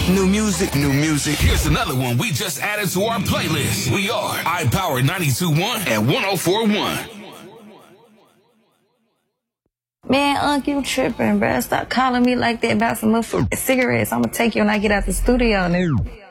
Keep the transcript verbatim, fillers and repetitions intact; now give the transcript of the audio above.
New music, new music. Here's another one we just added to our playlist. We are iPower ninety-two point one and one oh four point one. Man, Unc, you tripping, bruh. Stop calling me like that about some motherfucking cigarettes. I'm gonna take you when I get out the studio, nigga.